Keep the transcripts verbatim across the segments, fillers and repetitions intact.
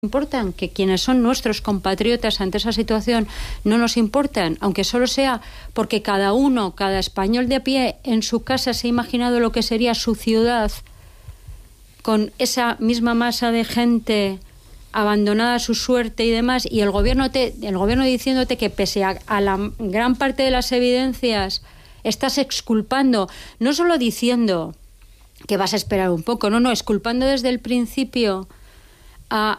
importan, que quienes son nuestros compatriotas ante esa situación no nos importan, aunque solo sea porque cada uno, cada español de a pie en su casa se ha imaginado lo que sería su ciudad con esa misma masa de gente abandonada a su suerte y demás, y el gobierno te, el gobierno diciéndote que pese a, a la gran parte de las evidencias estás exculpando, no solo diciendo que vas a esperar un poco, no, no, exculpando desde el principio A,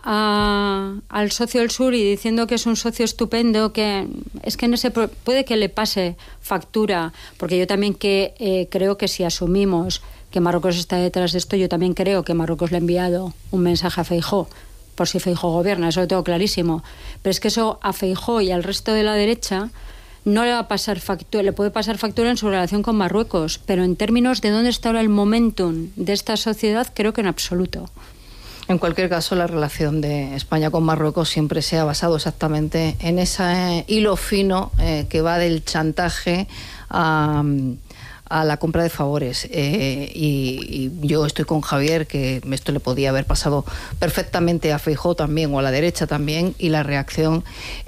a, al socio del sur y diciendo que es un socio estupendo, que es que no se puede que le pase factura, porque yo también que eh, creo que si asumimos que Marruecos está detrás de esto, yo también creo que Marruecos le ha enviado un mensaje a Feijóo, por si Feijóo gobierna, eso lo tengo clarísimo, pero es que eso a Feijóo y al resto de la derecha no le va a pasar factura, le puede pasar factura en su relación con Marruecos, pero en términos de dónde está ahora el momentum de esta sociedad, creo que en absoluto. En cualquier caso, la relación de España con Marruecos siempre se ha basado exactamente en ese hilo fino eh, que va del chantaje a, a la compra de favores. Eh, y, y yo estoy con Javier, que esto le podía haber pasado perfectamente a Feijóo también, o a la derecha también, y la reacción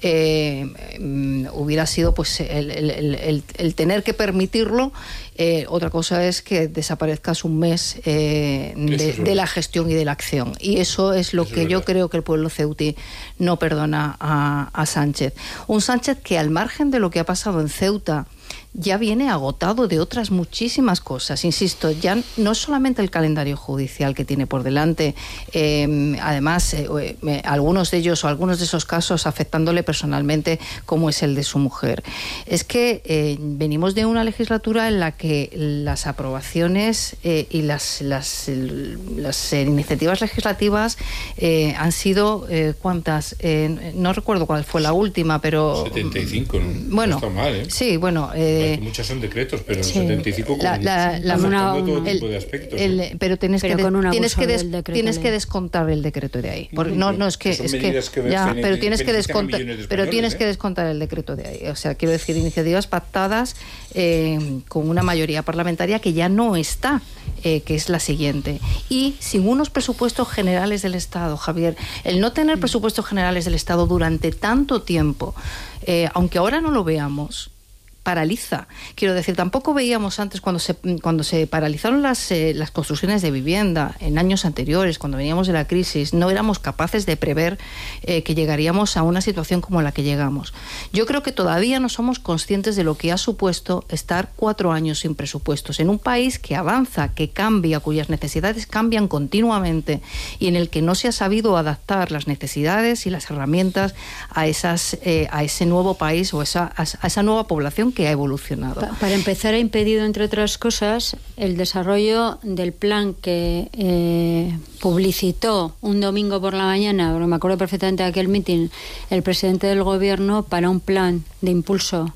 eh, hubiera sido pues el, el, el, el tener que permitirlo. Eh, otra cosa es que desaparezcas un mes eh, de, de la gestión y de la acción, y eso es lo eso que es yo creo que el pueblo ceutí no perdona a, a Sánchez. Un Sánchez que, al margen de lo que ha pasado en Ceuta, ya viene agotado de otras muchísimas cosas. Insisto, ya no solamente el calendario judicial que tiene por delante, eh, además eh, eh, algunos de ellos o algunos de esos casos afectándole personalmente, como es el de su mujer. Es que eh, venimos de una legislatura en la que las aprobaciones eh, y las, las, las eh, iniciativas legislativas eh, han sido, eh, ¿cuántas? Eh, no recuerdo cuál fue la última, pero... setenta y cinco, ¿no? Bueno, no está mal, ¿eh? Sí, bueno... Eh, muchas son decretos, pero sí, setenta y cinco la, la, la, una, todo el, tipo de aspectos. El, ¿eh? Pero tienes pero que de, tienes que des, tienes ley. que descontar el decreto de ahí. Porque no no es que son es que, que ya, pero tienes que descontar, pero tienes ¿eh? que descontar el decreto de ahí. O sea, quiero decir, iniciativas pactadas eh, con una mayoría parlamentaria que ya no está, eh, que es la siguiente. Y sin unos presupuestos generales del Estado, Javier, el no tener presupuestos generales del Estado durante tanto tiempo, eh, aunque ahora no lo veamos, paraliza. Quiero decir, tampoco veíamos antes cuando se cuando se paralizaron las, eh, las construcciones de vivienda en años anteriores, cuando veníamos de la crisis, no éramos capaces de prever eh, que llegaríamos a una situación como la que llegamos. Yo creo que todavía no somos conscientes de lo que ha supuesto estar cuatro años sin presupuestos en un país que avanza, que cambia, cuyas necesidades cambian continuamente y en el que no se ha sabido adaptar las necesidades y las herramientas a esas eh, a ese nuevo país o esa, a esa nueva población que ha evolucionado. Pa para empezar, ha impedido, entre otras cosas, el desarrollo del plan que eh, publicitó un domingo por la mañana, porque me acuerdo perfectamente de aquel meeting, el presidente del gobierno, para un plan de impulso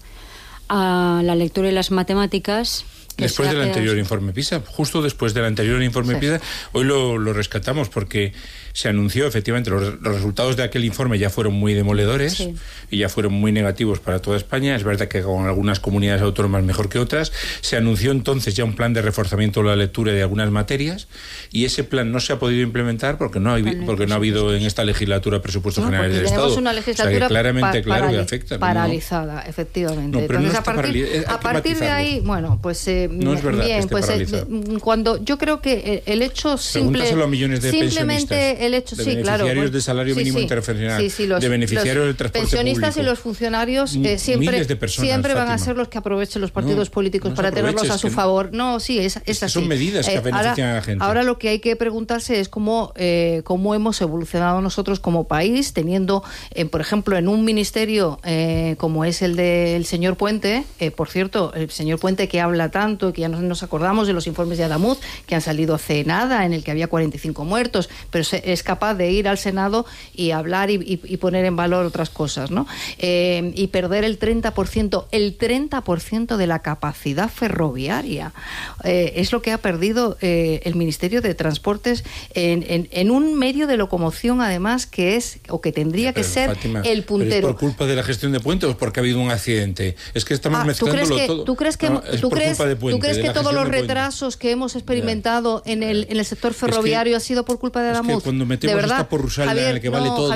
a la lectura y las matemáticas. Después del anterior informe PISA, justo después del anterior informe sí. PISA, hoy lo, lo rescatamos porque se anunció, efectivamente, los, los resultados de aquel informe ya fueron muy demoledores sí. y ya fueron muy negativos para toda España. Es verdad que con algunas comunidades autónomas mejor que otras. Se anunció entonces ya un plan de reforzamiento de la lectura de algunas materias y ese plan no se ha podido implementar porque no, hay, porque no ha habido en esta legislatura presupuestos no, generales del Estado. Tenemos una legislatura o sea, claramente, pa claro que afecta. Paralizada, ¿no? Efectivamente. No, pero entonces, no a partir, a partir de ahí, bueno, pues... Eh, no es verdad bien, que esté pues paralizado. Eh, cuando yo creo que el hecho simple... Pregúntaselo a millones de simplemente el hecho, de sí, claro. beneficiarios bueno, de salario sí, mínimo sí, interprofesional, sí, sí, los, de beneficiarios del transporte público. Los pensionistas y los funcionarios eh, siempre, de personas, siempre van Fátima. a ser los que aprovechen los partidos no, políticos no para tenerlos a su que favor. No, sí, es, es así. Son medidas que eh, benefician ahora, a la gente. Ahora lo que hay que preguntarse es cómo, eh, cómo hemos evolucionado nosotros como país, teniendo, eh, por ejemplo, en un ministerio eh, como es el del señor Puente, eh, por cierto, el señor Puente que habla tanto, que ya nos, nos acordamos de los informes de Adamuz, que han salido hace nada, en el que había cuarenta y cinco muertos, pero se, es capaz de ir al Senado y hablar y, y, y poner en valor otras cosas, ¿no? Eh, y perder el treinta por ciento, el treinta por ciento de la capacidad ferroviaria. Eh, es lo que ha perdido eh, el Ministerio de Transportes en, en, en un medio de locomoción, además, que es, o que tendría pero, que ser Fátima, el puntero. ¿Es por culpa de la gestión de Puente o porque ha habido un accidente? Es que estamos ah, mezclándolo ¿tú crees que, todo. ¿Tú crees que, no, ¿tú crees, de Puente, ¿tú crees que todos los retrasos que hemos experimentado ya, en, el, en el sector ferroviario es que, ha sido por culpa de Adamuz? Es que cuando metemos ¿de verdad? esta porrusal en el que no, vale todo